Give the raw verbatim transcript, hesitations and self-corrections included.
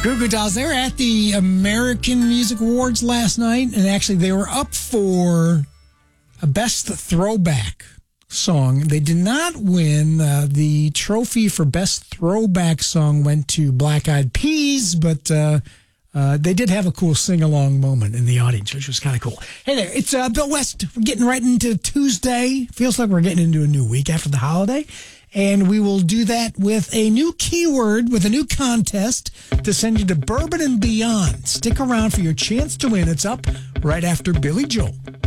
Goo Goo Dolls, they were at the American Music Awards last night, and actually they were up for a Best Throwback song. They did not win. Uh, the trophy for Best Throwback song went to Black Eyed Peas, but uh, uh, they did have a cool sing-along moment in the audience, which was kind of cool. Hey there, it's uh, Bill West. We're getting right into Tuesday. Feels like we're getting into a new week after the holiday. And we will do that with a new keyword, with a new contest to send you to Bourbon and Beyond. Stick around for your chance to win. It's up right after Billy Joel.